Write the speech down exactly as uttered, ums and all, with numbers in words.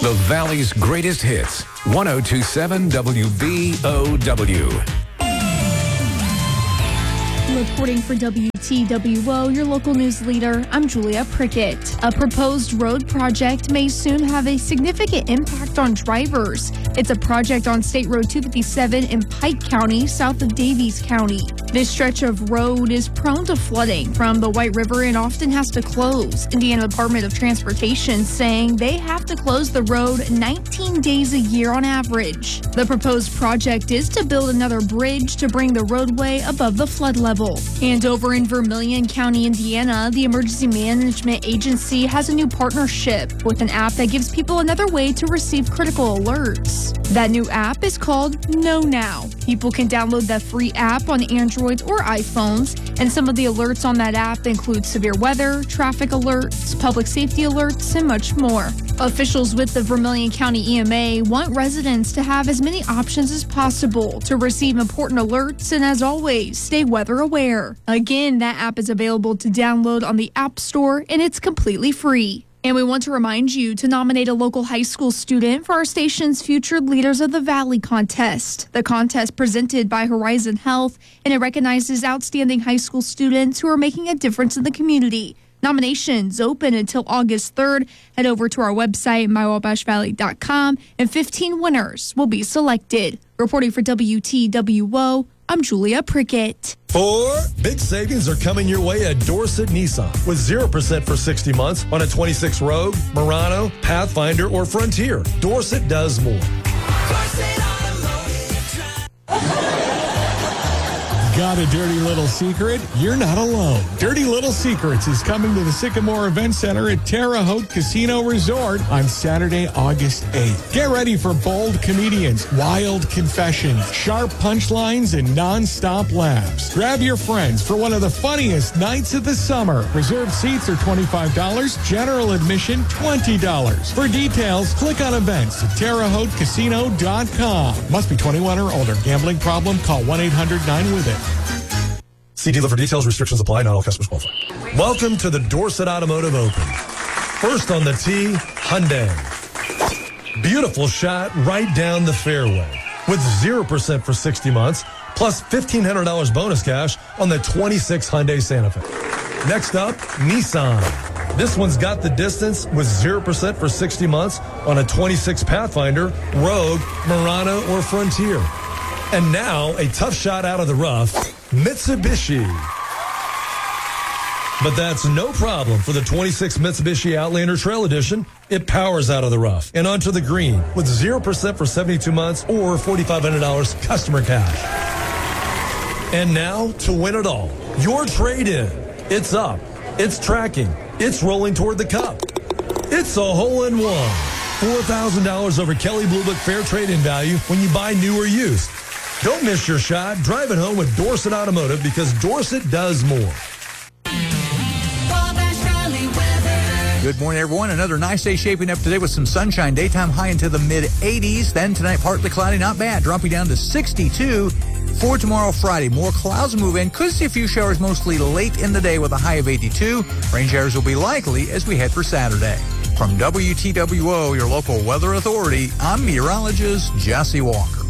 The Valley's greatest hits. one oh two point seven W B O W. Reporting for W T W O, your local news leader, I'm Julia Prickett. A proposed road project may soon have a significant impact on drivers. It's a project on State Road two fifty-seven in Pike County, south of Davies County. This stretch of road is prone to flooding from the White River and often has to close. Indiana Department of Transportation saying they have to close the road nineteen days a year on average. The proposed project is to build another bridge to bring the roadway above the flood level. And over in Vermilion County, Indiana, the Emergency Management Agency has a new partnership with an app that gives people another way to receive critical alerts. That new app is called Know Now. People can download the free app on Androids or iPhones, and some of the alerts on that app include severe weather, traffic alerts, public safety alerts, and much more. Officials with the Vermilion County E M A want residents to have as many options as possible to receive important alerts, and as always, stay weather aware. Again, that app is available to download on the App Store, and it's completely free. And we want to remind you to nominate a local high school student for our station's Future Leaders of the Valley contest. The contest presented by Horizon Health, and it recognizes outstanding high school students who are making a difference in the community. Nominations open until August third. Head over to our website, my wabash valley dot com, and fifteen winners will be selected. Reporting for W T W O, I'm Julia Prickett. Four big savings are coming your way at Dorset Nissan with zero percent for sixty months on a twenty-six Rogue, Murano, Pathfinder, or Frontier. Dorset does more. Dorset Got a dirty little secret? You're not alone. Dirty Little Secrets is coming to the Sycamore Event Center at Terre Haute Casino Resort on Saturday, August eighth. Get ready for bold comedians, wild confessions, sharp punchlines, and non-stop laughs. Grab your friends for one of the funniest nights of the summer. Reserved seats are twenty-five dollars, general admission twenty dollars. For details, click on events at terre haute casino dot com. Must be twenty-one or older. Gambling problem? Call one eight hundred nine with it. See dealer for details. Restrictions apply. Not all customers qualify. Welcome to the Dorset Automotive Open. First on the tee, Hyundai. Beautiful shot right down the fairway with zero percent for sixty months, plus fifteen hundred dollars bonus cash on the twenty-six Hyundai Santa Fe. Next up, Nissan. This one's got the distance with zero percent for sixty months on a twenty-six Pathfinder, Rogue, Murano, or Frontier. And now, a tough shot out of the rough, Mitsubishi. But that's no problem for the twenty-six Mitsubishi Outlander Trail Edition. It powers out of the rough and onto the green with zero percent for seventy-two months or forty-five hundred dollars customer cash. And now, to win it all, your trade-in. It's up. It's tracking. It's rolling toward the cup. It's a hole-in-one. four thousand dollars over Kelley Blue Book Fair Trade-in value when you buy new or used. Don't miss your shot. Drive it home with Dorset Automotive because Dorset does more. Good morning, everyone. Another nice day shaping up today with some sunshine. Daytime high into the mid eighties. Then tonight, partly cloudy, not bad. Dropping down to sixty-two. For tomorrow, Friday, more clouds move in. Could see a few showers mostly late in the day with a high of eighty-two. Rain showers will be likely as we head for Saturday. From W T W O, your local weather authority, I'm meteorologist Jesse Walker.